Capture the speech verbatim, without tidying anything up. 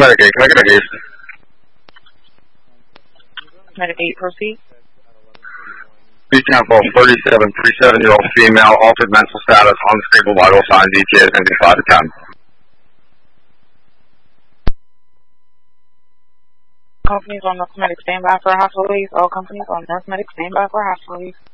Medicaid, can I get a case? Medicaid, proceed. Beach Temple, thirty-seven, thirty-seven-year-old female, altered mental status, unstable vital signs, E T A ending five to ten. Companies on North Medic, stand by for hospital release. All companies on North Medic, stand by for hospital release.